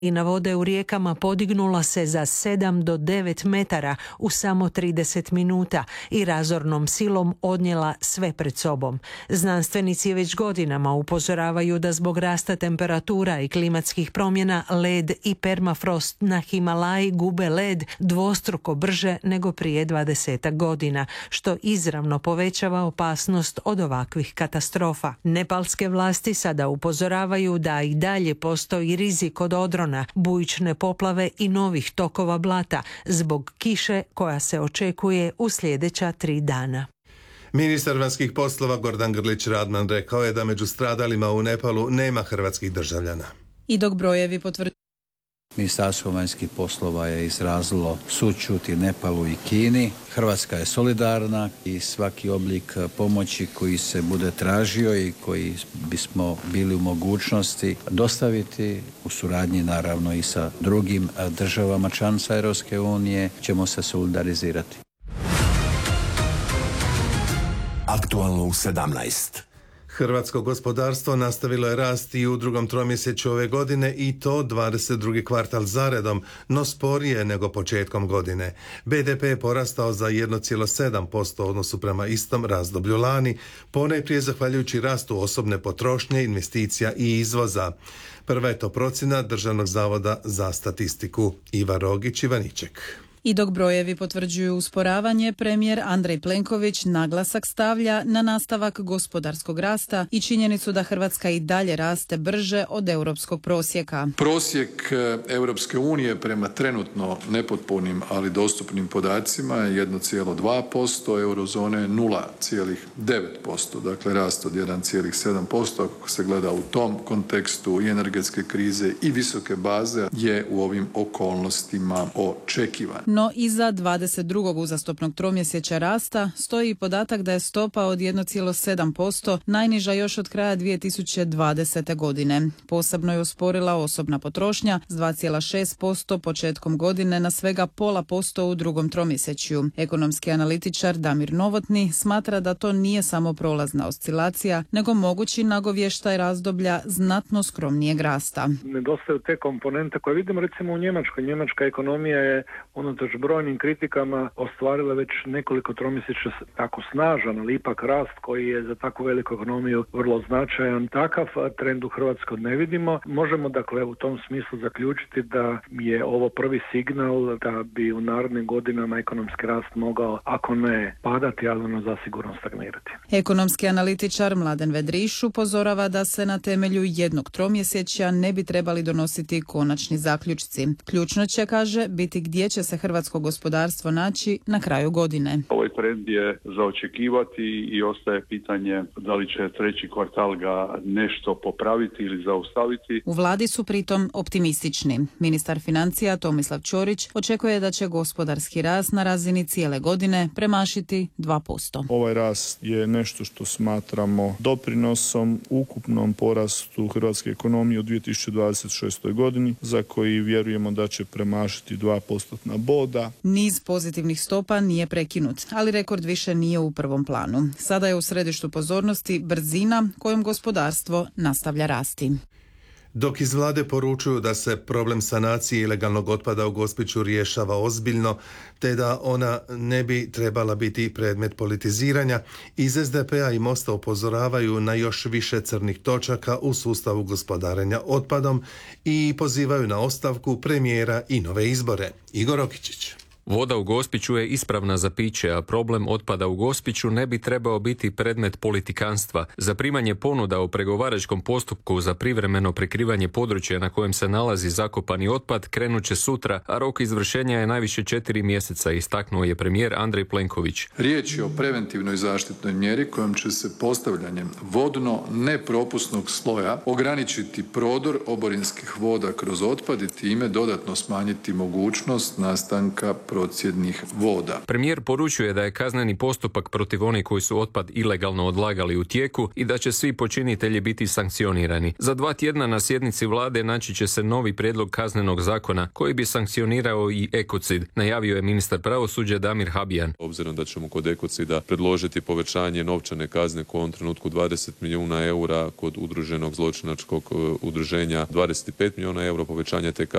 Razina vode u rijekama podignula se za 7 do 9 metara u samo 30 minuta i razornom silom odnijela sve pred sobom. Znanstvenici već godinama upozoravaju da zbog rasta temperatura i klimatskih promjena led i permafrost na Himalaji gube led dvostruko brže nego prije 20 godina, što izravno povećava opasnost od ovakvih katastrofa. Nepalske vlasti sada upozoravaju da i dalje postoji rizik od odrona, bujične poplave i novih tokova blata zbog kiše koja se očekuje u sljedeća 3 dana. Ministar vanjskih poslova Gordan Grlić Radman rekao je da među stradalima u Nepalu nema hrvatskih državljana. I dok brojevi potvrđuju. Ministarstvo vanjskih poslova je izrazilo sućut i Nepalu i Kini. Hrvatska je solidarna i svaki oblik pomoći koji se bude tražio i koji bismo bili u mogućnosti dostaviti u suradnji naravno i sa drugim državama članica Europske unije ćemo se solidarizirati. Aktualno u 17. Hrvatsko gospodarstvo nastavilo je rasti i u drugom tromjesečju ove godine i to 22. kvartal zaredom, no sporije nego početkom godine. BDP je porastao za 1,7% u odnosu prema istom razdoblju lani, ponajprije zahvaljujući rastu osobne potrošnje, investicija i izvoza. Prva je to procjena Državnog zavoda za statistiku. Iva Rogić, Ivaniček. I dok brojevi potvrđuju usporavanje, premijer Andrej Plenković naglasak stavlja na nastavak gospodarskog rasta i činjenicu da Hrvatska i dalje raste brže od europskog prosjeka. Prosjek Europske unije prema trenutno nepotpunim, ali dostupnim podacima je 1,2%, eurozone 0,9%, dakle rast od 1,7%, ako se gleda u tom kontekstu i energetske krize i visoke baze je u ovim okolnostima očekivan. No iza 22. uzastopnog tromjesečja rasta stoji i podatak da je stopa od 1,7% najniža još od kraja 2020. godine. Posebno je usporila osobna potrošnja s 2,6% početkom godine na svega 0,5% u drugom tromjesečju. Ekonomski analitičar Damir Novotni smatra da to nije samo prolazna oscilacija, nego mogući nagovještaj razdoblja znatno skromnijeg rasta. Nedostaju te komponente koje vidimo recimo u Njemačkoj. Njemačka ekonomija je unatoč brojnim kritikama ostvarila već nekoliko tromjesečja tako snažan, ali ipak rast koji je za takvu veliku ekonomiju vrlo značajan. Takav trend u Hrvatskoj ne vidimo. Možemo dakle u tom smislu zaključiti da je ovo prvi signal da bi u narednim godinama ekonomski rast mogao, ako ne padati, ali ono zasigurno stagnirati. Ekonomski analitičar Mladen Vedriš upozorava da se na temelju jednog tromjesečja ne bi trebali donositi konačni zaključci. Ključno će, kaže, biti gdje će se hrvatsko gospodarstvo naći na kraju godine. Ovaj trend je za očekivati i ostaje pitanje da li će treći kvartal ga nešto popraviti ili zaustaviti. U vladi su pritom optimistični. Ministar financija Tomislav Ćorić očekuje da će gospodarski rast na razini cijele godine premašiti 2%. Ovaj rast je nešto što smatramo doprinosom ukupnom porastu hrvatske ekonomije u 2026. godini, za koji vjerujemo da će premašiti 2% boda. Niz pozitivnih stopa nije prekinut, ali rekord više nije u prvom planu. Sada je u središtu pozornosti brzina kojom gospodarstvo nastavlja rasti. Dok iz vlade poručuju da se problem sanacije ilegalnog otpada u Gospiću rješava ozbiljno, te da ona ne bi trebala biti predmet politiziranja, iz SDP-a i Mosta upozoravaju na još više crnih točaka u sustavu gospodarenja otpadom i pozivaju na ostavku premijera i nove izbore. Igor Okičić. Voda u Gospiću je ispravna za piće, a problem otpada u Gospiću ne bi trebao biti predmet politikanstva. Zaprimanje ponuda u pregovaračkom postupku za privremeno prekrivanje područja na kojem se nalazi zakopani otpad krenut će sutra, a rok izvršenja je najviše 4 mjeseca, istaknuo je premijer Andrej Plenković. Riječ je o preventivnoj zaštitnoj mjeri kojom će se postavljanjem vodno nepropusnog sloja ograničiti prodor oborinskih voda kroz otpad i time dodatno smanjiti mogućnost nastanka procjednih voda. Premijer poručuje da je kazneni postupak protiv onih koji su otpad ilegalno odlagali u tijeku i da će svi počinitelji biti sankcionirani. Za 2 tjedna na sjednici vlade naći će se novi prijedlog kaznenog zakona koji bi sankcionirao i ekocid, najavio je ministar pravosuđa Damir Habijan. Obzirom da ćemo kod ekocida predložiti povećanje novčane kazne u ovom trenutku 20 milijuna eura, kod udruženog zločinačkog udruženja 25 milijuna eura, povećanje te